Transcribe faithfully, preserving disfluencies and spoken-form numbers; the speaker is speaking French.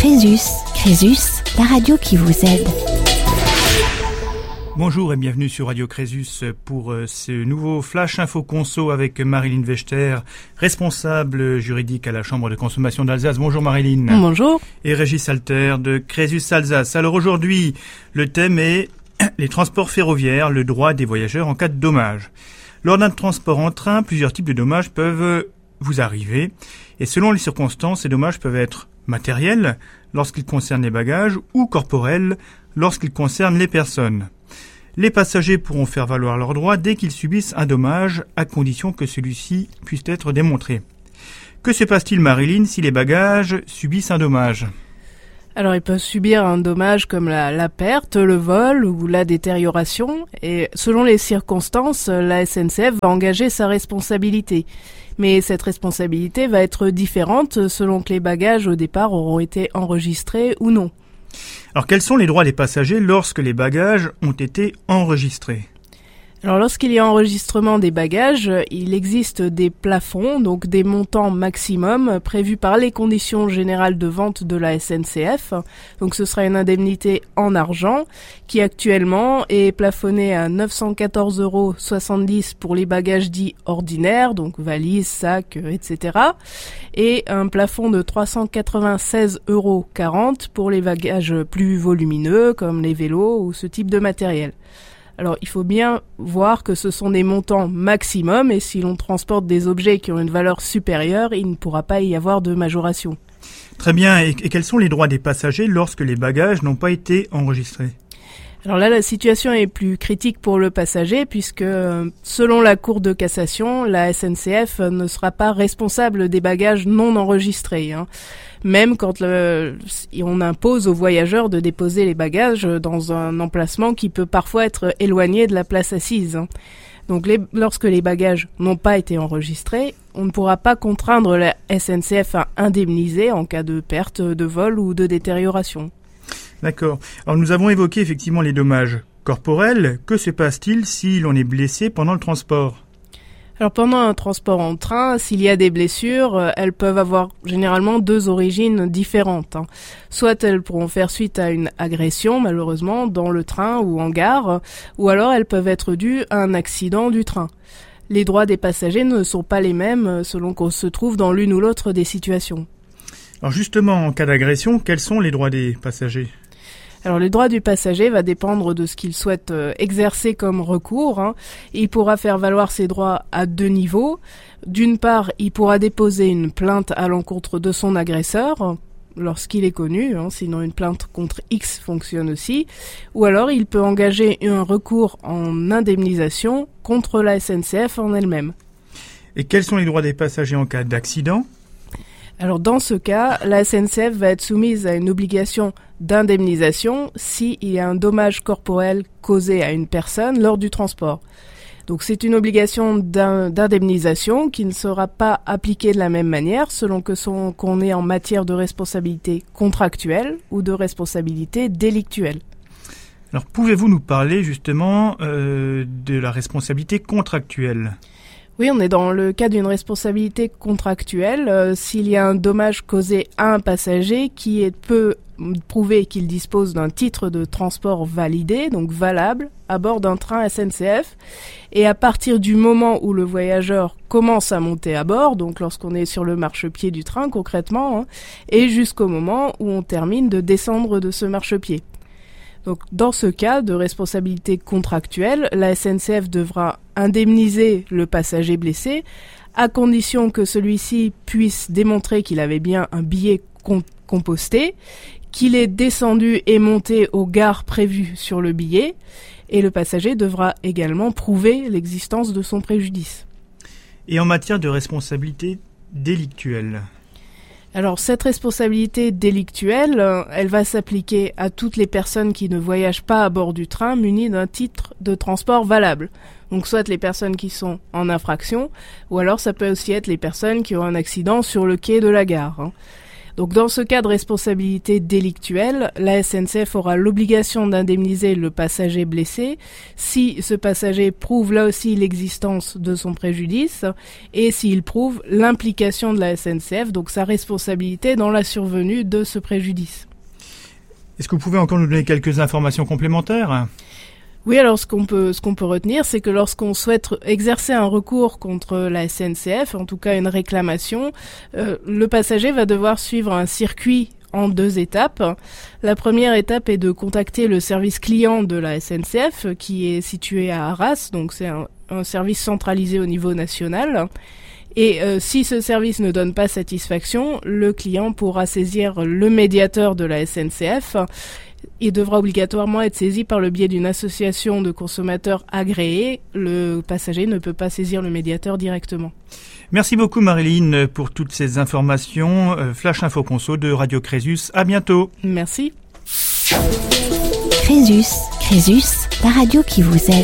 Crésus. Crésus, la radio qui vous aide. Bonjour et bienvenue sur Radio Crésus pour ce nouveau Flash Info Conso avec Marilyn Vechter, responsable juridique à la Chambre de consommation d'Alsace. Bonjour Marilyn. Bonjour. Et Régis Alter de Crésus Alsace. Alors aujourd'hui, le thème est les transports ferroviaires, le droit des voyageurs en cas de dommage. Lors d'un transport en train, plusieurs types de dommages peuvent vous arriver. Et selon les circonstances, ces dommages peuvent être matériels lorsqu'ils concernent les bagages ou corporels lorsqu'ils concernent les personnes. Les passagers pourront faire valoir leurs droits dès qu'ils subissent un dommage, à condition que celui-ci puisse être démontré. Que se passe-t-il, Marilyn, si les bagages subissent un dommage ? Alors, ils peuvent subir un dommage comme la, la perte, le vol ou la détérioration. Et selon les circonstances, la S N C F va engager sa responsabilité. Mais cette responsabilité va être différente selon que les bagages au départ auront été enregistrés ou non. Alors, quels sont les droits des passagers lorsque les bagages ont été enregistrés ? Alors, lorsqu'il y a enregistrement des bagages, il existe des plafonds, donc des montants maximum prévus par les conditions générales de vente de la S N C F. Donc, ce sera une indemnité en argent qui actuellement est plafonnée à neuf cent quatorze euros soixante-dix pour les bagages dits ordinaires, donc valises, sacs, et cetera. Et un plafond de trois cent quatre-vingt-seize euros quarante pour les bagages plus volumineux comme les vélos ou ce type de matériel. Alors, il faut bien voir que ce sont des montants maximum et si l'on transporte des objets qui ont une valeur supérieure, il ne pourra pas y avoir de majoration. Très bien. Et, et quels sont les droits des passagers lorsque les bagages n'ont pas été enregistrés ? Alors là, la situation est plus critique pour le passager puisque, selon la Cour de cassation, la S N C F ne sera pas responsable des bagages non enregistrés, hein. Même quand le, on impose aux voyageurs de déposer les bagages dans un emplacement qui peut parfois être éloigné de la place assise, hein. Donc les, lorsque les bagages n'ont pas été enregistrés, on ne pourra pas contraindre la S N C F à indemniser en cas de perte, de vol ou de détérioration. D'accord. Alors nous avons évoqué effectivement les dommages corporels. Que se passe-t-il si l'on est blessé pendant le transport ? Alors pendant un transport en train, s'il y a des blessures, euh, elles peuvent avoir généralement deux origines différentes, hein. Soit elles pourront faire suite à une agression, malheureusement, dans le train ou en gare, ou alors elles peuvent être dues à un accident du train. Les droits des passagers ne sont pas les mêmes selon qu'on se trouve dans l'une ou l'autre des situations. Alors justement, en cas d'agression, quels sont les droits des passagers ? Alors, le droit du passager va dépendre de ce qu'il souhaite euh, exercer comme recours, hein. Il pourra faire valoir ses droits à deux niveaux. D'une part, il pourra déposer une plainte à l'encontre de son agresseur, lorsqu'il est connu, hein, sinon une plainte contre X fonctionne aussi. Ou alors, il peut engager un recours en indemnisation contre la S N C F en elle-même. Et quels sont les droits des passagers en cas d'accident ? Alors dans ce cas, la S N C F va être soumise à une obligation d'indemnisation s'il y a un dommage corporel causé à une personne lors du transport. Donc c'est une obligation d'indemnisation qui ne sera pas appliquée de la même manière selon que son, qu'on est en matière de responsabilité contractuelle ou de responsabilité délictuelle. Alors pouvez-vous nous parler justement euh, de la responsabilité contractuelle ? Oui, on est dans le cas d'une responsabilité contractuelle. Euh, s'il y a un dommage causé à un passager qui est, peut prouver qu'il dispose d'un titre de transport validé, donc valable, à bord d'un train S N C F, et à partir du moment où le voyageur commence à monter à bord, donc lorsqu'on est sur le marchepied du train concrètement, hein, et jusqu'au moment où on termine de descendre de ce marchepied. Donc, dans ce cas de responsabilité contractuelle, la S N C F devra indemniser le passager blessé à condition que celui-ci puisse démontrer qu'il avait bien un billet com- composté, qu'il est descendu et monté aux gares prévues sur le billet, et le passager devra également prouver l'existence de son préjudice. Et en matière de responsabilité délictuelle ? Alors, cette responsabilité délictuelle, euh, elle va s'appliquer à toutes les personnes qui ne voyagent pas à bord du train munies d'un titre de transport valable. Donc, soit les personnes qui sont en infraction, ou alors ça peut aussi être les personnes qui ont un accident sur le quai de la gare, hein. Donc dans ce cas de responsabilité délictuelle, la S N C F aura l'obligation d'indemniser le passager blessé si ce passager prouve là aussi l'existence de son préjudice et s'il prouve l'implication de la S N C F, donc sa responsabilité dans la survenue de ce préjudice. Est-ce que vous pouvez encore nous donner quelques informations complémentaires ? Oui, alors ce qu'on peut ce qu'on peut retenir, c'est que lorsqu'on souhaite exercer un recours contre la S N C F, en tout cas une réclamation, euh, le passager va devoir suivre un circuit en deux étapes. La première étape est de contacter le service client de la S N C F, qui est situé à Arras, donc c'est un, un service centralisé au niveau national. Et euh, si ce service ne donne pas satisfaction, le client pourra saisir le médiateur de la S N C F. Il devra obligatoirement être saisi par le biais d'une association de consommateurs agréée. Le passager ne peut pas saisir le médiateur directement. Merci beaucoup Marilyn pour toutes ces informations. Flash Info Conso de Radio Crésus. À bientôt. Merci. Crésus, Crésus, la radio qui vous aide.